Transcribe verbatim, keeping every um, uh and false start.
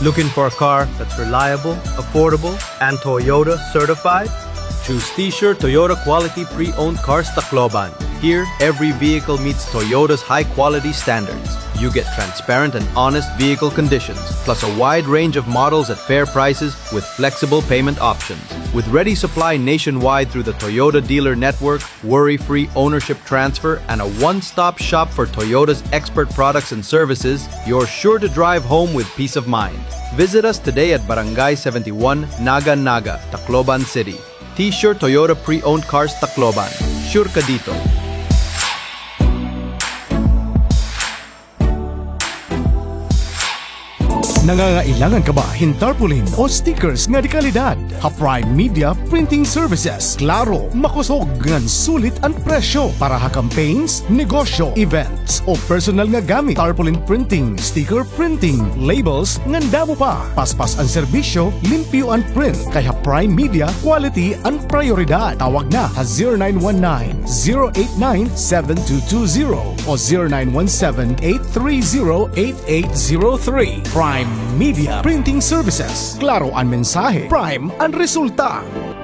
Looking for a car that's reliable, affordable, and Toyota certified? Choose T-Shirt Toyota Quality Pre-Owned Cars Tacloban. Here, every vehicle meets Toyota's high-quality standards. You get transparent and honest vehicle conditions, plus a wide range of models at fair prices with flexible payment options. With ready supply nationwide through the Toyota dealer network, worry-free ownership transfer, and a one-stop shop for Toyota's expert products and services, you're sure to drive home with peace of mind. Visit us today at Barangay seventy-one, Naga Naga, Tacloban City. T-Shirt Toyota Pre-Owned Cars Tacloban. Sure ka dito. Nangangailangan ka ba hin tarpaulin o stickers nga di kalidad? Ha-Prime Media Printing Services. Klaro, makusog ngan sulit ang presyo para ha campaigns, negosyo, events o personal nga gamit. Tarpaulin printing, sticker printing, labels ngan damo pa. Paspas ang serbisyo, limpyo ang print. Kaya Prime Media, quality ang prioridad. Tawag na ha zero nine one nine, zero eight nine, seven two two zero o zero nine one seven, eight three zero, eight eight zero three. Prime Media Printing Services. Klaro ang mensahe, Prime ang resulta.